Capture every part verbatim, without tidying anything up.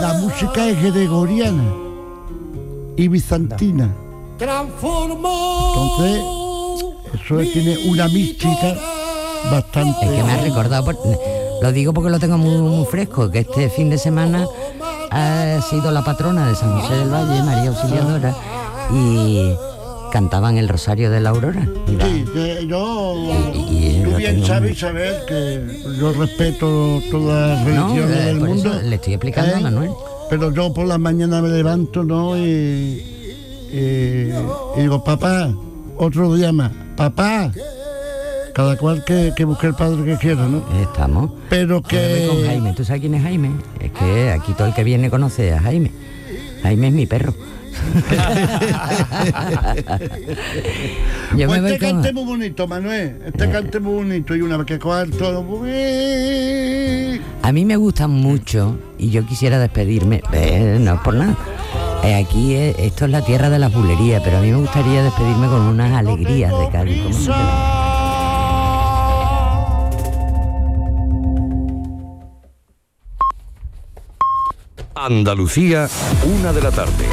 la música es gregoriana y bizantina. Entonces, eso tiene una mística bastante... Es que me ha recordado, por, lo digo porque lo tengo muy, muy fresco, que este fin de semana ha sido la patrona de San José del Valle, María Auxiliadora, y cantaban el Rosario de la Aurora. Iba. Sí, eh, yo, y, y tú bien sabes, Isabel, que yo respeto todas las religiones no, eh, del por mundo. Eso le estoy explicando eh, a Manuel. Pero yo por la mañana me levanto, ¿no? Y, y, y digo, papá, otro día más, papá. Cada cual que, que busque el padre que quiera, ¿no? Estamos. Pero que... con Jaime. ¿Tú sabes quién es Jaime? Es que aquí todo el que viene conoce a Jaime. Jaime es mi perro. Yo pues me este cante es muy bonito, Manuel. Este eh. cante es muy bonito. Y una vez que coja todo... A mí me gusta mucho y yo quisiera despedirme. Eh, no es por nada. Eh, aquí es, esto es la tierra de las bulerías, pero a mí me gustaría despedirme con unas alegrías de Cádiz. ¿Cómo se Andalucía, una de la tarde.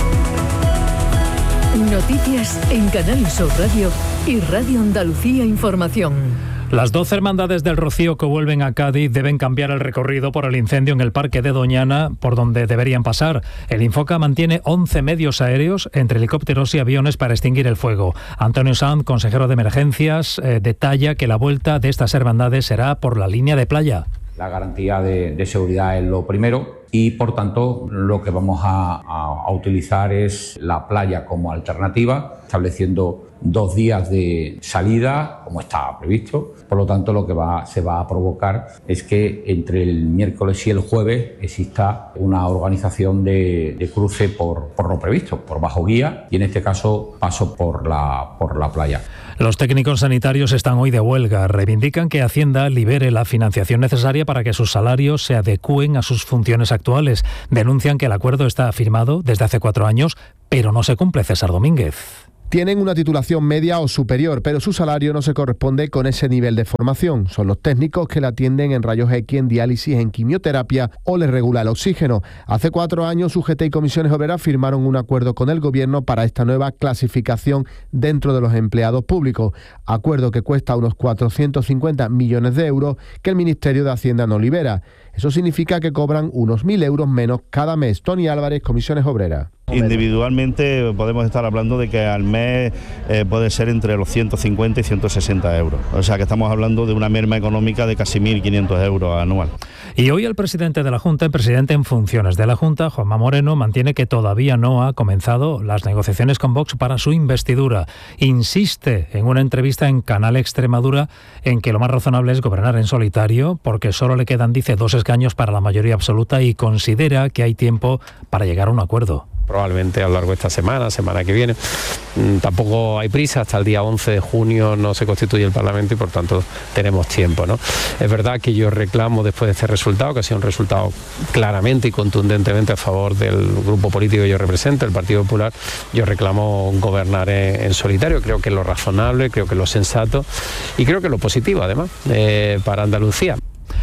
Noticias en Canal Sur Radio y Radio Andalucía Información. Las doce hermandades del Rocío que vuelven a Cádiz deben cambiar el recorrido por el incendio en el Parque de Doñana, por donde deberían pasar. El Infoca mantiene once medios aéreos, entre helicópteros y aviones, para extinguir el fuego. Antonio Sanz, consejero de Emergencias, eh, detalla que la vuelta de estas hermandades será por la línea de playa. La garantía de, de seguridad es lo primero y, por tanto, lo que vamos a, a, a utilizar es la playa como alternativa, estableciendo dos días de salida, como estaba previsto. Por lo tanto, lo que va, se va a provocar es que entre el miércoles y el jueves exista una organización de, de cruce por, por lo previsto, por bajo guía, y en este caso paso por la, por la playa. Los técnicos sanitarios están hoy de huelga. Reivindican que Hacienda libere la financiación necesaria para que sus salarios se adecúen a sus funciones actuales. Denuncian que el acuerdo está firmado desde hace cuatro años, pero no se cumple. César Domínguez. Tienen una titulación media o superior, pero su salario no se corresponde con ese nivel de formación. Son los técnicos que la atienden en rayos X, en diálisis, en quimioterapia o les regula el oxígeno. Hace cuatro años, U G T y Comisiones Obreras firmaron un acuerdo con el Gobierno para esta nueva clasificación dentro de los empleados públicos. Acuerdo que cuesta unos cuatrocientos cincuenta millones de euros que el Ministerio de Hacienda no libera. Eso significa que cobran unos mil euros menos cada mes. Tony Álvarez, Comisiones Obreras. Individualmente podemos estar hablando de que al mes eh, puede ser entre los ciento cincuenta y ciento sesenta euros. O sea que estamos hablando de una merma económica de casi mil quinientos euros anual. Y hoy el presidente de la Junta, el presidente en funciones de la Junta, Juanma Moreno, mantiene que todavía no ha comenzado las negociaciones con Vox para su investidura. Insiste en una entrevista en Canal Extremadura en que lo más razonable es gobernar en solitario, porque solo le quedan, dice, dos escaños para la mayoría absoluta, y considera que hay tiempo para llegar a un acuerdo. Probablemente a lo largo de esta semana, semana que viene. Mm, tampoco hay prisa, hasta el día once de junio no se constituye el Parlamento y por tanto tenemos tiempo, ¿no? Es verdad que yo reclamo, después de este resultado, que ha sido un resultado claramente y contundentemente a favor del grupo político que yo represento, el Partido Popular, yo reclamo gobernar en, en solitario. Creo que es lo razonable, creo que es lo sensato y creo que es lo positivo además eh, para Andalucía.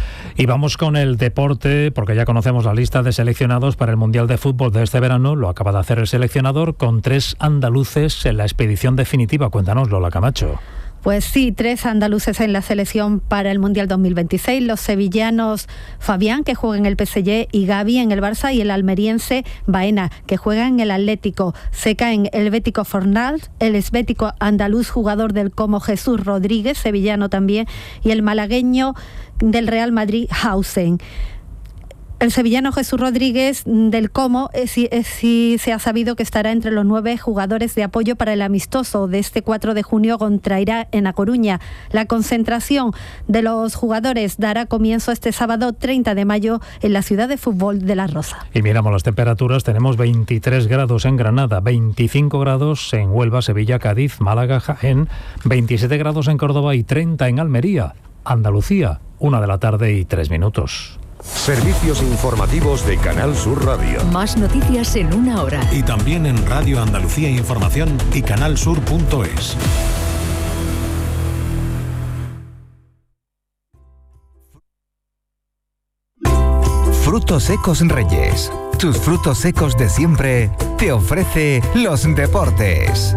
Y vamos con el deporte, porque ya conocemos la lista de seleccionados para el Mundial de Fútbol de este verano. Lo acaba de hacer el seleccionador con tres andaluces en la expedición definitiva. Cuéntanos, Lola Camacho. Pues sí, tres andaluces en la selección para el Mundial dos mil veintiséis. Los sevillanos Fabián, que juega en el P S G, y Gavi en el Barça, y el almeriense Baena, que juega en el Atlético. Seca en el Bético Fornals, el esbético andaluz jugador del Como Jesús Rodríguez, sevillano también, y el malagueño del Real Madrid, Hausen. El sevillano Jesús Rodríguez del Como eh, sí, eh, sí se ha sabido que estará entre los nueve jugadores de apoyo para el amistoso de este cuatro de junio contra Irak en A Coruña. La concentración de los jugadores dará comienzo este sábado treinta de mayo en la ciudad de fútbol de La Rosa. Y miramos las temperaturas, tenemos veintitrés grados en Granada, veinticinco grados en Huelva, Sevilla, Cádiz, Málaga, Jaén, veintisiete grados en Córdoba y treinta en Almería. Andalucía, una de la tarde y tres minutos. Servicios informativos de Canal Sur Radio. Más noticias en una hora. Y también en Radio Andalucía Información y canalsur punto es. Frutos Secos Reyes. Tus frutos secos de siempre te ofrece los deportes.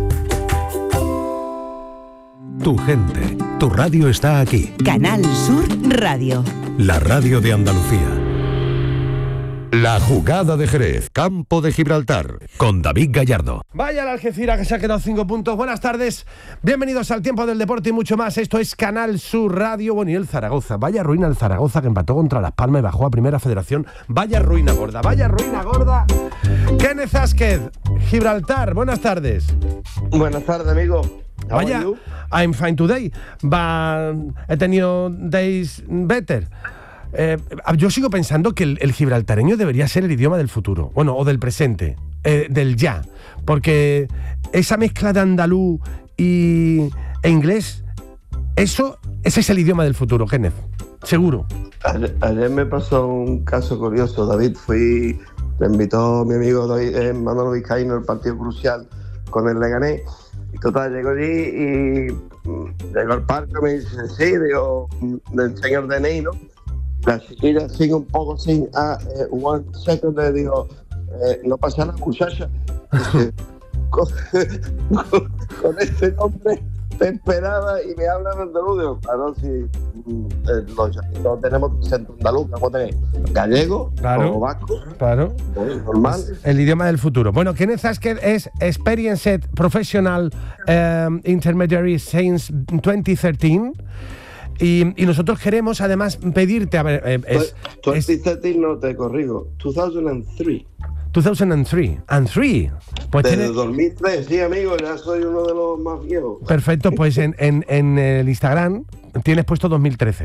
Tu gente, tu radio está aquí. Canal Sur Radio. La radio de Andalucía. La jugada de Jerez, Campo de Gibraltar, con David Gallardo. Vaya la Algeciras, que se ha quedado cinco puntos. Buenas tardes, bienvenidos al tiempo del deporte y mucho más. Esto es Canal Sur Radio. Bueno, y el Zaragoza, vaya ruina el Zaragoza, que empató contra Las Palmas y bajó a Primera Federación. Vaya ruina gorda, vaya ruina gorda. Kenneth Asquez, Gibraltar, buenas tardes. Buenas tardes, amigo. Vaya, I'm fine today. But he tenido days better. Eh, yo sigo pensando que el, el gibraltareño debería ser el idioma del futuro, bueno, o del presente, eh, del ya, porque esa mezcla de andaluz y, e inglés, eso, ese es el idioma del futuro, Kenneth, seguro. Ayer, ayer me pasó un caso curioso, David, fui, me invitó mi amigo David, eh, Manolo Vizcaíno, el partido crucial con el Leganés, y total, llegó allí y mm, llegó al parque, me dice, sí, digo, le enseño el D N I, ¿no? La chiquilla sigue un poco sin, ah, eh, one second, le digo, eh, no pasa nada, muchacha. Dice, con, con, con este nombre te esperaba y me hablan andaluz. Digo, claro, si eh, los llanitos tenemos acento andaluz, ¿cómo tenéis? Gallego, claro, o vasco, claro. Normal. El idioma del futuro. Bueno, Kenneth Asquez es Experienced Professional um, Intermediary since twenty thirteen. Y, y nosotros queremos además pedirte, a ver, eh, es, twenty thirteen no te corrijo, two thousand three. two thousand three, and three. Pues Desde tiene... dos mil tres, sí, amigo, ya soy uno de los más viejos. Perfecto, pues en, en, en el Instagram tienes puesto dos mil trece.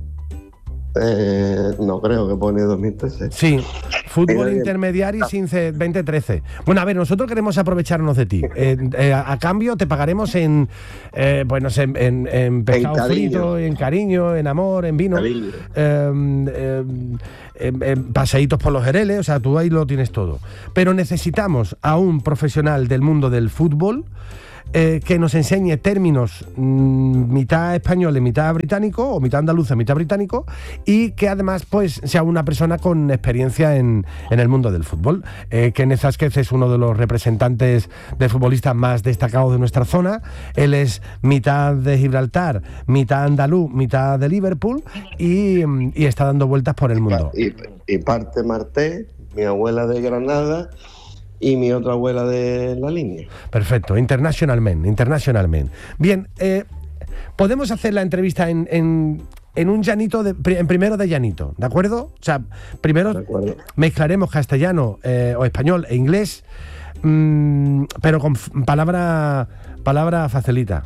Eh, no creo que pone dos mil trece. Sí, Fútbol Intermediari since veinte trece. Bueno, a ver, nosotros queremos aprovecharnos de ti. Eh, eh, a, a cambio te pagaremos en, eh, pues no sé, en, en, en pescado en frito, en cariño, en amor, en vino. Eh, eh, en, en paseitos por los Jereles, o sea, tú ahí lo tienes todo. Pero necesitamos a un profesional del mundo del fútbol Eh, que nos enseñe términos mmm, mitad españoles, mitad británico, o mitad andaluza, mitad británico, y que además pues sea una persona con experiencia en, en el mundo del fútbol. Eh, Kenneth Asquez es uno de los representantes de futbolistas más destacados de nuestra zona. Él es mitad de Gibraltar, mitad andaluz, mitad de Liverpool, y, y está dando vueltas por el mundo. Y, y parte Marté, mi abuela de Granada, y mi otra abuela de la línea. Perfecto, International Men, International Men. Bien, eh, podemos hacer la entrevista en, en, en un llanito, de, en primero de llanito, ¿de acuerdo? O sea, primero mezclaremos castellano eh, o español e inglés, mmm, pero con palabra, palabra facilita.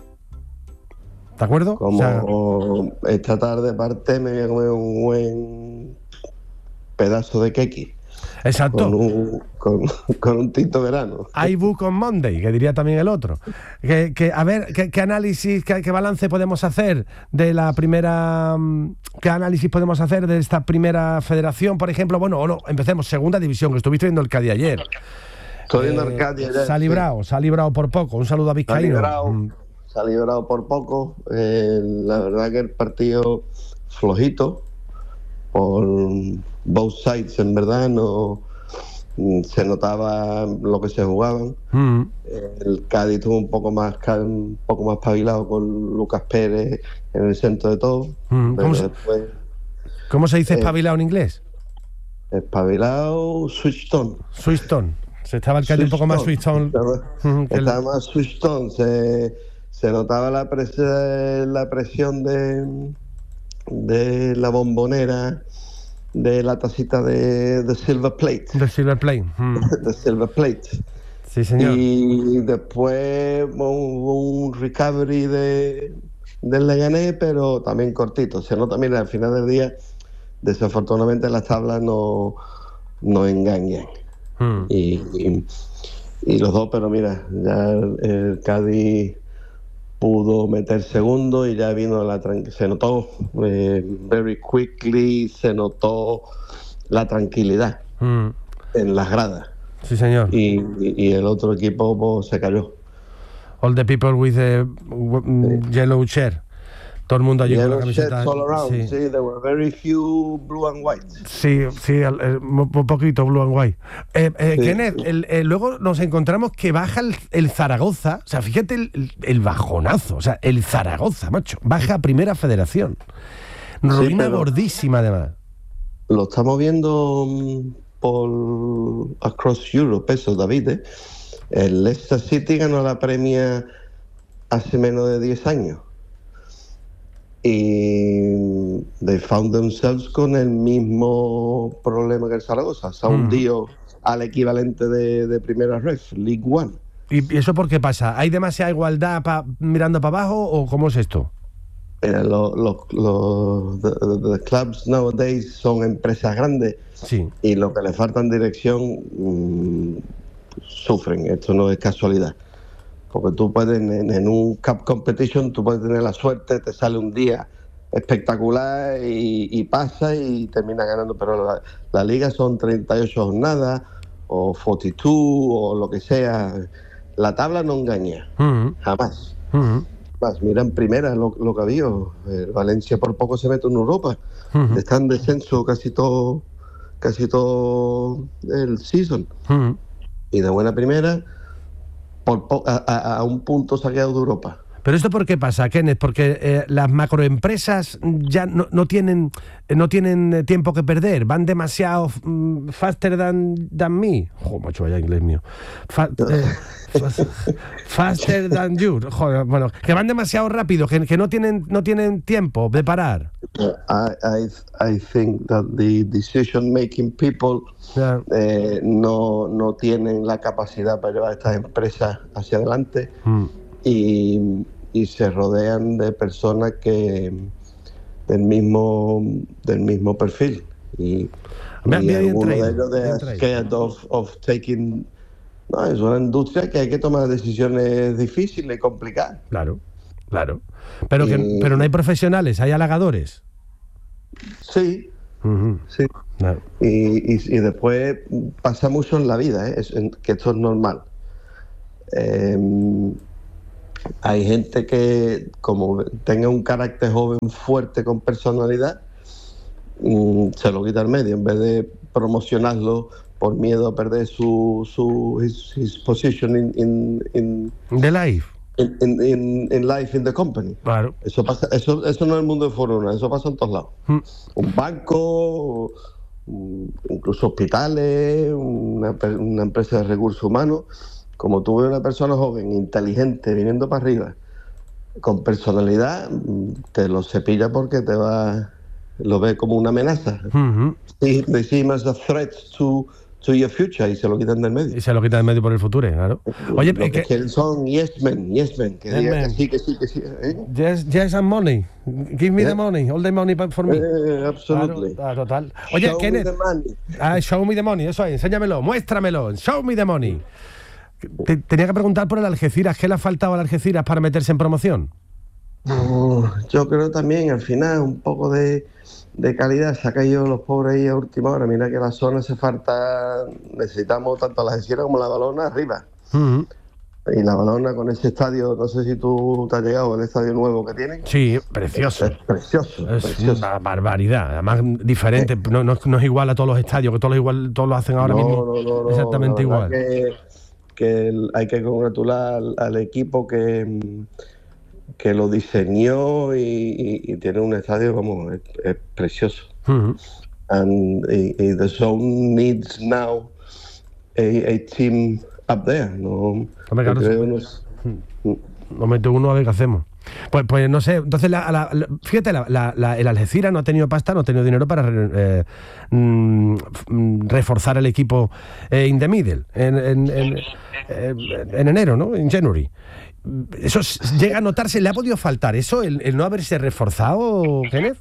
¿De acuerdo? Como o sea, esta tarde parte me voy a comer un buen pedazo de keki. Exacto. Con un, con, con un tinto verano. I book on Monday, que diría también el otro. Que, que, a ver, ¿qué, qué análisis, qué, qué balance podemos hacer de la primera... ¿Qué análisis podemos hacer de esta primera federación, por ejemplo? Bueno, o no, empecemos, segunda división, que estuviste viendo el Cádiz ayer. Estoy viendo eh, el Cádiz ayer. Se ha librado, sí. se ha librado por poco. Un saludo a Vizcaíno. Se ha librado, mm. se ha librado por poco. Eh, la verdad que el partido flojito, por both sides, en verdad, no se notaba lo que se jugaban. Mm. El Cádiz estuvo un poco más un poco más espabilado con Lucas Pérez en el centro de todo. Mm. ¿Cómo, se, después, ¿Cómo se dice espabilado eh, en inglés? Espabilado, switched on. Switched on. Se estaba el Cádiz un poco más switched on. Estaba, mm, estaba el... más switched on. Se, se notaba la, pres la presión de, de la bombonera, de la tacita de, de Silver Plate. De Silver Plate. Mm. De Silver Plate. Sí, señor. Y después hubo un recovery de, del Leganés, pero también cortito. Se nota, mira, al final del día, desafortunadamente las tablas no, no engañan. Mm. Y, y, y los dos, pero mira, ya el, el Cádiz pudo meter segundo y ya vino la se notó eh, very quickly, se notó la tranquilidad mm. en las gradas. Sí, señor. Y, y, y el otro equipo pues, se cayó. All the people with the sí. yellow chair. Todo el mundo allí con la Yellow camiseta. shirts all around. Sí, Sí, there were very few blue and white. sí, sí, el- el- un poquito blue and white. Eh, eh, Sí. Kenneth, el- el- luego nos encontramos que baja el, el Zaragoza, o sea, fíjate el, el bajonazo, o sea, el Zaragoza, macho, baja a Primera Federación. Ruina pero- gordísima además. Lo estamos viendo mm, por across Europe, eso, David. ¿eh? El Leicester City ganó la Premier hace menos de diez años. Y they found themselves con el mismo problema que el Zaragoza. Se ha Mm. hundido al equivalente de, de Primera Ref, League One. ¿Y y eso por qué pasa? ¿Hay demasiada igualdad pa- mirando para abajo o cómo es esto? Mira, los los- los- the, the clubs nowadays son empresas grandes Sí. y lo que le falta en dirección mm, sufren. Esto no es casualidad. Porque tú puedes, en, en un cup competition, tú puedes tener la suerte, te sale un día espectacular y, y pasa y termina ganando. Pero la, la liga son treinta y ocho jornadas o cuarenta y dos o lo que sea. La tabla no engaña, Ujú, jamás. ujú, Más, mira en primera lo, lo que ha habido. El Valencia por poco se mete en Europa. ujú, Está en descenso casi todo, casi todo el season. ujú. Y de buena primera, por po- a, a- a un punto se ha quedado de Europa. ¿Pero esto por qué pasa, Kenneth? Porque eh, las macroempresas ya no, no tienen eh, no tienen eh, tiempo que perder, van demasiado mm, faster than, than me. Joder, macho, vaya inglés mío. Fa- eh, fa- faster than you. Joder, bueno, que van demasiado rápido, que, que no tienen no tienen tiempo de parar. I, I, I think that the decision making people Ya. eh, no, no tienen la capacidad para llevar estas empresas hacia adelante Mm. y, y se rodean de personas que del mismo del mismo perfil y, Bien, y bien algunos de traído, ellos de bien traído. scared of, of taking. No, es una industria que hay que tomar decisiones difíciles y complicadas. Claro, claro. Pero que Y- pero no hay profesionales, hay halagadores. Sí, Ujú. sí. Claro. Y, y, y después pasa mucho en la vida, ¿eh? Es- en- que esto es normal. Eh, hay gente que, como tenga un carácter joven fuerte con personalidad, mm, se lo quita al medio en vez de promocionarlo por miedo a perder su, su his, his position in, in, in, De life. in, in, in- in life in the company. Claro. Eso pasa, eso, eso no es el mundo de Fórmula, eso pasa en todos lados. Mm. Un banco, un- incluso hospitales, una, pe- una empresa de recursos humanos. Como tú ves una persona joven, inteligente, viniendo para arriba, con personalidad, mm, te lo cepilla porque te va, lo ve como una amenaza. Ujú. Sí, they see him as a threat to, to your future y se lo quitan del medio. Y se lo quita de medio por el futuro, claro. Oye, Lo eh, que que- quieren son yes men, yes men, que Yes digan que men. sí, que sí, que sí. ¿eh? Yes, yes, and money. Give me Yeah. the money. All the money for me. Eh, absolutely. Claro, ah, total. Oye, Show me Kenneth. the money. Ah, show me the money, eso es, enséñamelo, muéstramelo. Show me the money. Te- tenía que preguntar por el Algeciras. ¿Qué le ha faltado al Algeciras para meterse en promoción? Uh, yo creo también, al final, un poco de, de calidad. Se ha caído los pobres ahí a última hora. Mira que la zona hace falta, necesitamos tanto la Algeciras como la Balona arriba. Ujú. Y la Balona con ese estadio, no sé si tú te has llegado al estadio nuevo que tienen. Sí, precioso. Es precioso, Es precioso. una barbaridad, además diferente, no, no- no es igual a todos los estadios, que todos los, igual, todos lo hacen ahora No, mismo no, no, no, exactamente la igual. verdad Que, que el- hay que congratular al, al equipo que, que lo diseñó y, y- y tiene un estadio, vamos, es, es precioso. Ujú. And y- y the zone needs now a, a team up there. No, Hombre, claro, yo creo sí. unos- Nos mete uno a ver qué hacemos. Pues, pues no sé, entonces la, la- la- fíjate, la, la- la- el Algeciras no ha tenido pasta, no ha tenido dinero para eh, mm, f- mm, reforzar el equipo eh, in the middle, en, en- en- eh, en enero, ¿no? En January. Eso s- llega a notarse, ¿le ha podido faltar eso, el, el no haberse reforzado, Kenneth?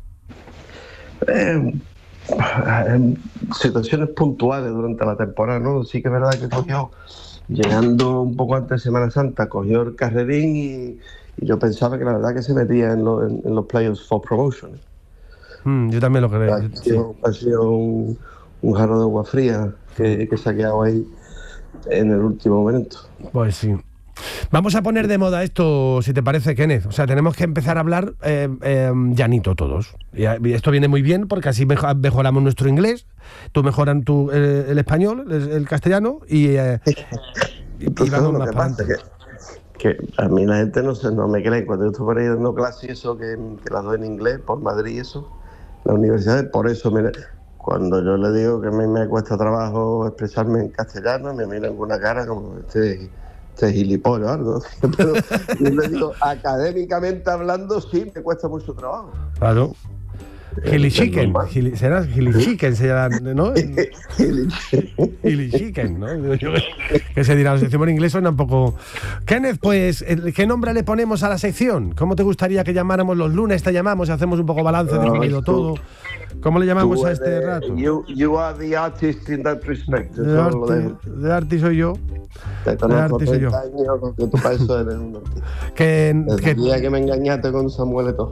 Eh, en situaciones puntuales durante la temporada, ¿no? Sí que es verdad que cogió, llegando un poco antes de Semana Santa, cogió el carrerín y, y yo pensaba que la verdad que se metía en, lo- en- en los playoffs for promotion. Mm, yo también lo creo. Ha sí. sido, ha sido un, un jarro de agua fría que, que se ha quedado ahí en el último momento. Pues sí. Vamos a poner de moda esto, si te parece, Kenneth. O sea, tenemos que empezar a hablar eh, eh, llanito todos. Y, y esto viene muy bien porque así mejo- mejoramos nuestro inglés, tú mejoran tu, eh, el español, el, el castellano y, eh, y, y vamos lo más que para pasa adelante. que, que a mí la gente no se, no me cree. Cuando yo estoy por ahí dando clases y eso, que, que las doy en inglés, por Madrid y eso, la universidad, por eso, mire, cuando yo le digo que a mí me cuesta trabajo expresarme en castellano, me miran con una cara como este, este gilipollas o algo. Pero yo le digo, académicamente hablando, sí, me cuesta mucho trabajo. Claro. Gilly Chicken, Gilly- será Gilly Chicken, se llama, ¿no? Gilly Chicken, ¿no? Que se dirá, la sección en inglés suena un poco... Kenneth, pues, ¿qué nombre le ponemos a la sección? ¿Cómo te gustaría que llamáramos los lunes? Te llamamos y hacemos un poco balance de No, lo tú- todo. ¿Cómo le llamamos Tú a este eres- rato? You, you are the artist in that respect. De Eso lo arte, dejo. de arte soy yo. Te de conozco arte soy yo. treinta años, porque tú para eso eres un artista. Que, Desde que- el día que me engañaste con Samuel Eto'o.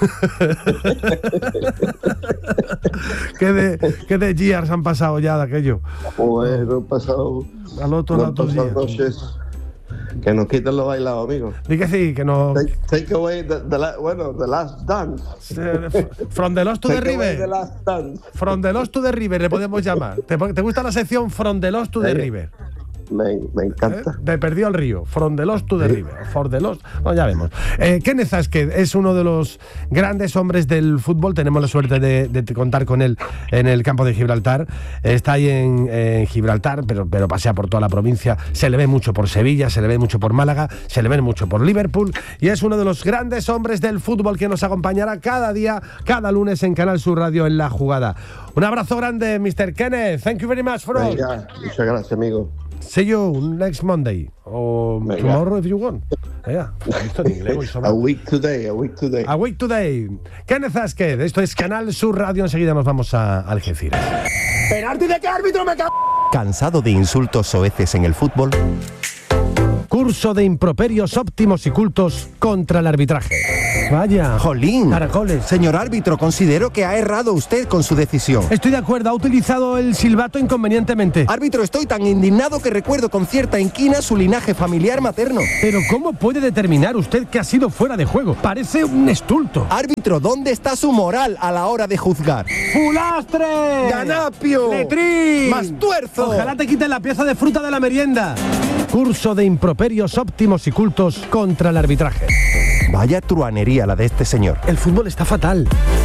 ¿Qué de, qué de years han pasado ya de aquello? Pues no he pasado... Al otro no he lado dos pasado días. noches. Que nos quiten los bailados, amigo. Di que sí, que no... Take, take away the, the la, bueno, the last dance. From the Lost to the Take away River. the last dance. From the Lost to the River le podemos llamar. ¿Te, te gusta la sección From the Lost to the Sí. River? Me, me encanta. Me perdió el río. From the Lost to the River. For the Lost. Bueno, ya vemos. Eh, Kenneth Asquez es uno de los grandes hombres del fútbol. Tenemos la suerte de, de contar con él en el campo de Gibraltar. Está ahí en, en Gibraltar, pero, pero pasea por toda la provincia. Se le ve mucho por Sevilla, se le ve mucho por Málaga, se le ve mucho por Liverpool. Y es uno de los grandes hombres del fútbol que nos acompañará cada día, cada lunes en Canal Sur Radio en La Jugada. Un abrazo grande, mister Kenneth. Thank you very much for all. Venga, muchas gracias, amigo. See you next Monday or Venga. tomorrow if you want. Yeah. Esto en inglés, muy A sobrado. week today, a week today. A week today. Kenneth Asquez, esto es Canal Sur Radio. Enseguida nos vamos a Algeciras. ¿Penalti de qué árbitro me cago? ¿Cansado de insultos soeces en el fútbol? Curso de improperios óptimos y cultos contra el arbitraje. Vaya. Jolín. Caracoles. Señor árbitro, considero que ha errado usted con su decisión. Estoy de acuerdo, ha utilizado el silbato inconvenientemente. Árbitro, estoy tan indignado que recuerdo con cierta inquina su linaje familiar materno. Pero ¿cómo puede determinar usted que ha sido fuera de juego? Parece un estulto. Árbitro, ¿dónde está su moral a la hora de juzgar? ¡Fulastre! ¡Ganapio! ¡Letrín! ¡Mastuerzo! Ojalá te quiten la pieza de fruta de la merienda. Curso de improperios óptimos y cultos contra el arbitraje. Vaya truanería la de este señor. El fútbol está fatal.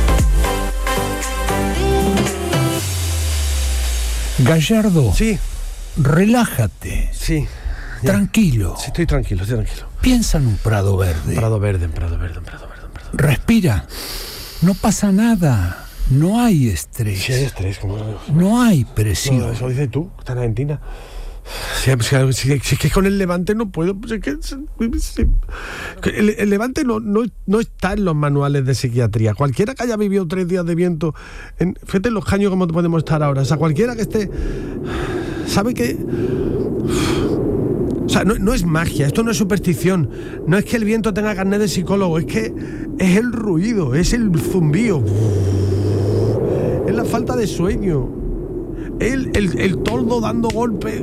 Gallardo. Sí. Relájate. Sí. ya. Tranquilo. Sí, estoy tranquilo, estoy tranquilo. Piensa en un prado verde. Prado verde, prado verde, prado verde, prado verde. Respira. No pasa nada. No hay estrés. Sí, hay estrés. Como... No hay presión. No, eso dices tú, que está en Argentina. Si, si, si, si es que con el Levante no puedo. Si es que, si, el, el Levante no, no, no está en los manuales de psiquiatría. Cualquiera que haya vivido tres días de viento, en, fíjate en los caños como podemos estar ahora. O sea, cualquiera que esté. Sabe que. O sea, no, no es magia, esto no es superstición. No es que el viento tenga carnet de psicólogo, es que es el ruido, es el zumbío. Es la falta de sueño. El, el, el toldo dando golpes.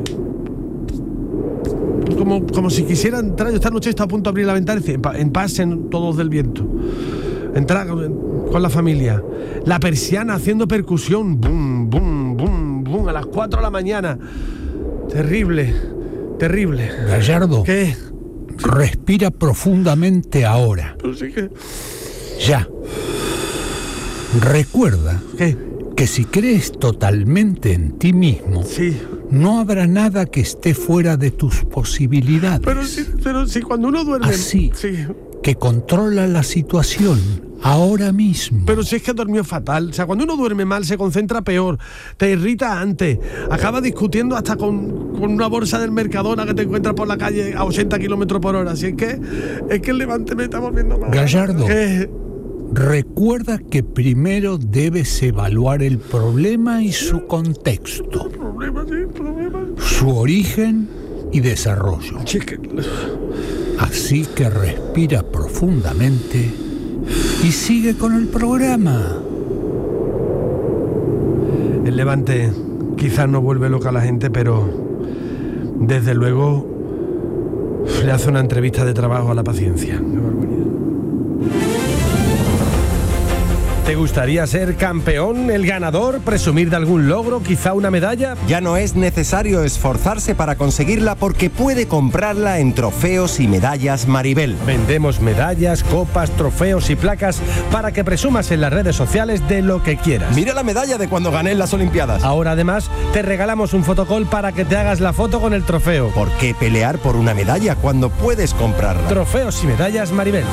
Como, como si quisiera entrar. Yo esta noche estaba a punto de abrir la ventana y decir, en paz en todos del viento. Entrar con, con la familia. La persiana haciendo percusión. Bum, bum, bum, bum. A las cuatro de la mañana. Terrible, terrible. Gallardo. ¿Qué? Respira profundamente ahora. Pero sí que... Ya. Recuerda. ¿Qué? Que si crees totalmente en ti mismo, sí. no habrá nada que esté fuera de tus posibilidades. Pero si, pero si cuando uno duerme... Así, sí. que controla la situación ahora mismo. Pero si es que dormió fatal. O sea, cuando uno duerme mal se concentra peor, te irrita antes, acaba discutiendo hasta con, con una bolsa del Mercadona que te encuentras por la calle a ochenta kilómetros por hora. Así es que es que el Levante me está volviendo mal. Gallardo. ¿Qué? Recuerda que primero debes evaluar el problema y su contexto, Problema, sí, problema. su origen y desarrollo. Chique. Así que respira profundamente y sigue con el programa. El Levante quizás no vuelve loca a la gente, pero desde luego Le hace una entrevista de trabajo a la paciencia. Qué barbaridad. ¿Te gustaría ser campeón, el ganador, presumir de algún logro, quizá una medalla? Ya no es necesario esforzarse para conseguirla porque puede comprarla en Trofeos y Medallas Maribel. Vendemos medallas, copas, trofeos y placas para que presumas en las redes sociales de lo que quieras. Mira la medalla de cuando gané en las Olimpiadas. Ahora además te regalamos un fotocall para que te hagas la foto con el trofeo. ¿Por qué pelear por una medalla cuando puedes comprarla? Trofeos y Medallas Maribel.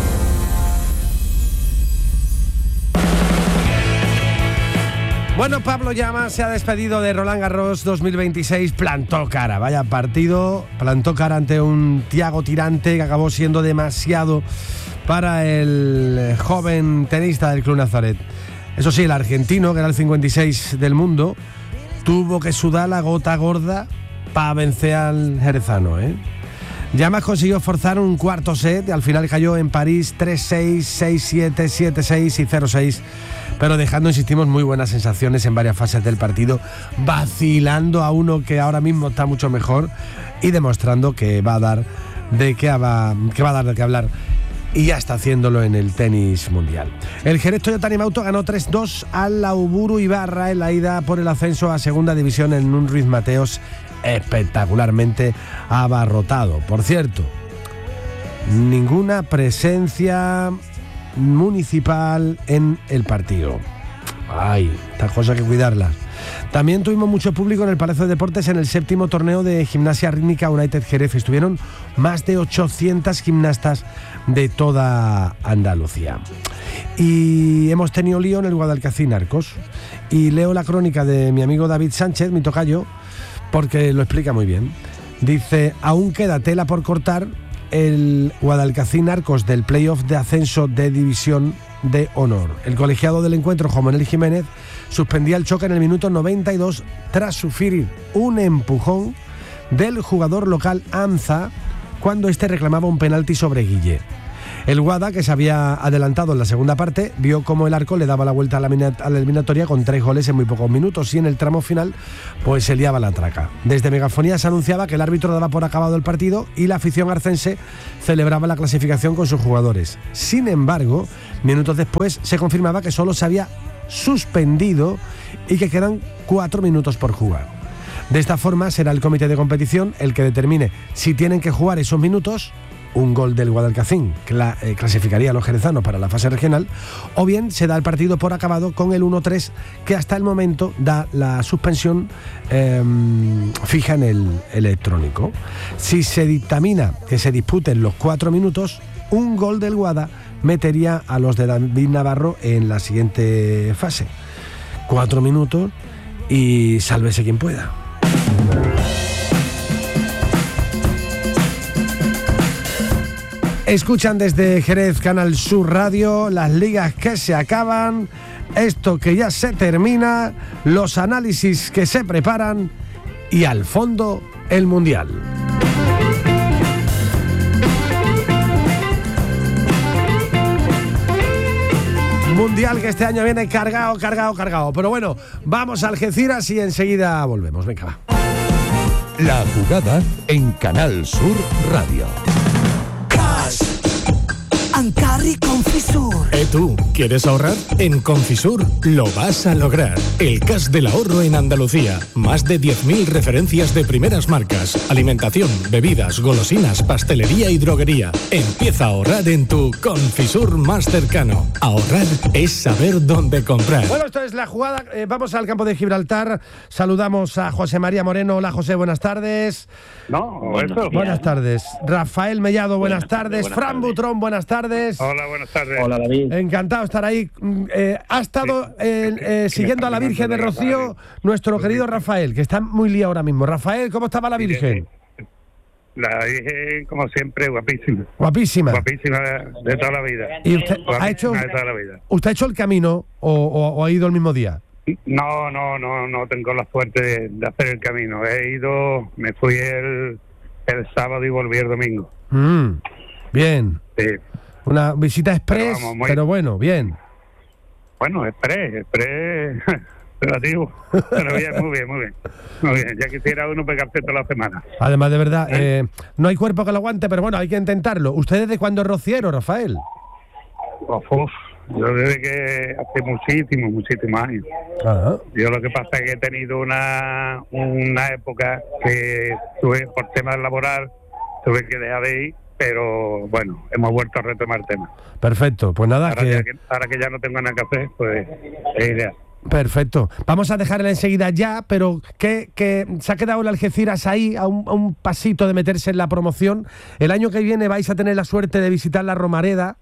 Bueno, Pablo Llama se ha despedido de Roland Garros dos mil veintiséis, plantó cara, vaya partido, plantó cara ante un Thiago tirante que acabó siendo demasiado para el joven tenista del Club Nazaret. Eso sí, el argentino, que era el cincuenta y seis del mundo, tuvo que sudar la gota gorda para vencer al jerezano, ¿eh? Llamas consiguió forzar un cuarto set y al final cayó en París tres seis, seis siete, siete seis y cero seis, pero dejando, insistimos, muy buenas sensaciones en varias fases del partido, vacilando a uno que ahora mismo está mucho mejor y demostrando que va a dar de qué va, que va a dar de qué hablar, y ya está haciéndolo en el tenis mundial. El Jerez Toyota Animauto ganó tres dos al Lauburu Ibarra en la ida por el ascenso a segunda división en un Ruiz Mateos espectacularmente abarrotado. Por cierto, ninguna presencia municipal en el partido. Ay, estas cosas hay que cuidarlas. También tuvimos mucho público en el Palacio de Deportes en el séptimo torneo de Gimnasia Rítmica United Jerez. Estuvieron más de ochocientas gimnastas de toda Andalucía. Y hemos tenido lío en el Guadalcacín Arcos. Y leo la crónica de mi amigo David Sánchez, mi tocayo, porque lo explica muy bien. Dice: aún queda tela por cortar el Guadalcacín Arcos del playoff de ascenso de División de Honor. El colegiado del encuentro, Juan Manuel Jiménez, suspendía el choque en el minuto noventa y dos tras sufrir un empujón del jugador local Anza cuando este reclamaba un penalti sobre Guille. El Guada, que se había adelantado en la segunda parte, vio cómo el Arco le daba la vuelta a la, a la eliminatoria con tres goles en muy pocos minutos, y en el tramo final pues se liaba la traca. Desde megafonía se anunciaba que el árbitro daba por acabado el partido y la afición arcense celebraba la clasificación con sus jugadores. Sin embargo, minutos después se confirmaba que solo se había suspendido y que quedan cuatro minutos por jugar. De esta forma será el comité de competición el que determine si tienen que jugar esos minutos. Un gol del Guadalcacín cla- eh, clasificaría a los jerezanos para la fase regional, o bien se da el partido por acabado con el uno tres, que hasta el momento da la suspensión eh, fija en el electrónico. Si se dictamina que se disputen los cuatro minutos, un gol del Guada metería a los de David Navarro en la siguiente fase. Cuatro minutos y sálvese quien pueda. Escuchan desde Jerez, Canal Sur Radio, las ligas que se acaban, esto que ya se termina, los análisis que se preparan y al fondo el Mundial. Mundial que este año viene cargado, cargado, cargado. Pero bueno, vamos a Algeciras y enseguida volvemos. Venga, va. La jugada en Canal Sur Radio. Ancarri Confisur. ¿Eh tú? ¿Quieres ahorrar? En Confisur lo vas a lograr. El cash del ahorro en Andalucía. Más de diez mil referencias de primeras marcas. Alimentación, bebidas, golosinas, pastelería y droguería. Empieza a ahorrar en tu Confisur más cercano. Ahorrar es saber dónde comprar. Bueno, esto es la jugada. Eh, vamos al campo de Gibraltar. Saludamos a José María Moreno. Hola, José, buenas tardes. No, buenas, buenas tardes. Rafael Mellado, buenas, buenas tardes. Buenas Fran tardes. Butrón, buenas tardes. Hola, buenas tardes. Hola, David. Encantado de estar ahí. Eh, ha estado sí. eh, eh, siguiendo a la Virgen de Rocío nuestro querido Rafael, que está muy liado ahora mismo. Rafael, ¿cómo estaba la Virgen? La Virgen, como siempre, guapísima. Guapísima. Guapísima de toda la vida. ¿Y usted ha hecho, de toda la vida. ¿Usted ha hecho el camino o, o, o ha ido el mismo día? No, no, no, no tengo la suerte de, de hacer el camino. He ido, me fui el, el sábado y volví el domingo. Mm, bien. Sí. Una visita express, pero, vamos, muy... pero bueno, bien. Bueno, express, express. Relativo. Pero bien, muy bien, muy bien. Muy bien. Ya quisiera uno pegarse toda la semana. Además, de verdad, ¿Eh? Eh, no hay cuerpo que lo aguante, pero bueno, hay que intentarlo. ¿Ustedes de cuándo es rociero, Rafael? Uf, uf. Yo desde que hace muchísimos, muchísimos años. Ajá. Yo lo que pasa es que he tenido una una época que tuve, por temas laboral, tuve que dejar de ir, pero bueno, hemos vuelto a retomar el tema. Perfecto, pues nada, ahora, que... Ya que, ahora que ya no tengo nada que hacer, pues es ideal. Perfecto. Vamos a dejarla enseguida ya, pero que, que se ha quedado el Algeciras ahí a un, a un pasito de meterse en la promoción. El año que viene vais a tener la suerte de visitar la Romareda.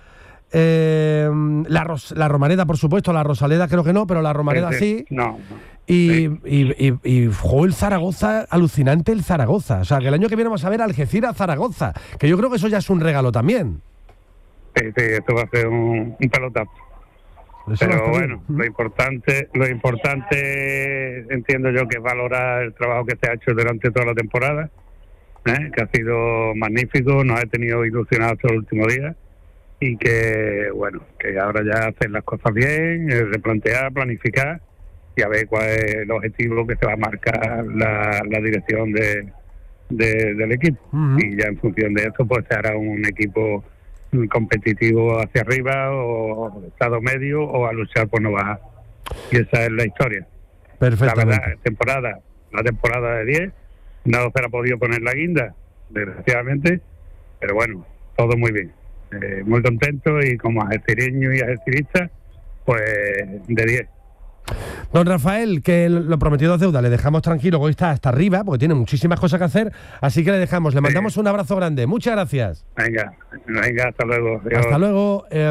Eh, la, Ros, la Romareda, por supuesto, la Rosaleda creo que no, pero la Romareda sí. sí. No, no. Y, sí. y, y, y jugó el Zaragoza, alucinante el Zaragoza. O sea, que el año que viene vamos a ver Algeciras-Zaragoza, que yo creo que eso ya es un regalo también. Sí, sí, esto va a ser un, un pelotazo. Eso Pero bueno, bien. lo importante, lo importante entiendo yo que es valorar el trabajo que se ha hecho durante toda la temporada, ¿eh? Que ha sido magnífico, nos ha tenido ilusionados todos los últimos días. Y que, bueno, que ahora ya hacer las cosas bien, eh, replantear, planificar y a ver cuál es el objetivo que se va a marcar la, la dirección de, de del equipo. Uh-huh. Y ya en función de eso, pues se hará un equipo competitivo hacia arriba o estado medio o a luchar por no bajar. Y esa es la historia. Perfectamente. La verdad, temporada, la temporada de diez, no se le ha podido poner la guinda, desgraciadamente, pero bueno, todo muy bien. Eh, muy contento y como algecireño y algecirista, pues de diez. Don Rafael, que lo prometido es deuda, le dejamos tranquilo, hoy está hasta arriba porque tiene muchísimas cosas que hacer, así que le dejamos, le mandamos sí. un abrazo grande, muchas gracias. Venga, venga, hasta luego. Adiós. Hasta luego eh,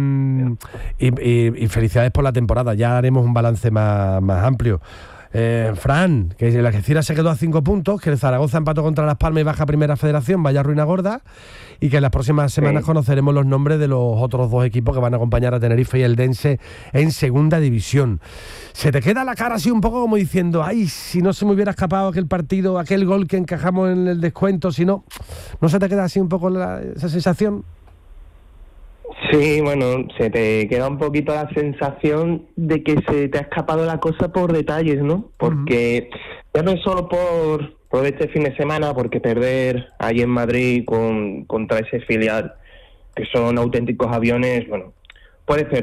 y, y, y felicidades por la temporada, ya haremos un balance más, más amplio. Eh, Fran, que el Algeciras se quedó a cinco puntos, que el Zaragoza empató contra Las Palmas y baja a Primera Federación, vaya ruina gorda, y que en las próximas semanas sí. conoceremos los nombres de los otros dos equipos que van a acompañar a Tenerife y el Dense en Segunda División. Se te queda la cara así un poco como diciendo, ay, si no se me hubiera escapado aquel partido, aquel gol que encajamos en el descuento, si no, ¿no se te queda así un poco la, esa sensación? Sí, bueno, se te queda un poquito la sensación de que se te ha escapado la cosa por detalles, ¿no? Porque uh-huh. ya no es solo por, por este fin de semana, porque perder ahí en Madrid con, contra ese filial, que son auténticos aviones, bueno, puede ser